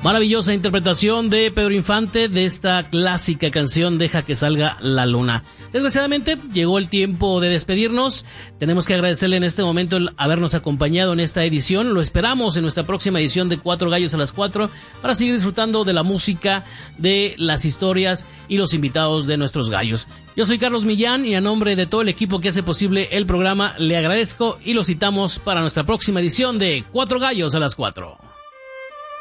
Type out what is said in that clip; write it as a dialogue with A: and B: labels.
A: Maravillosa interpretación de Pedro Infante de esta clásica canción Deja que salga la luna. Desgraciadamente llegó el tiempo de despedirnos. Tenemos que agradecerle en este momento el habernos acompañado en esta edición. Lo esperamos en nuestra próxima edición de Cuatro Gallos a las 4 para seguir disfrutando de la música, de las historias y los invitados de nuestros gallos. Yo soy Carlos Millán y a nombre de todo el equipo que hace posible el programa le agradezco y lo citamos para nuestra próxima edición de Cuatro Gallos a las 4.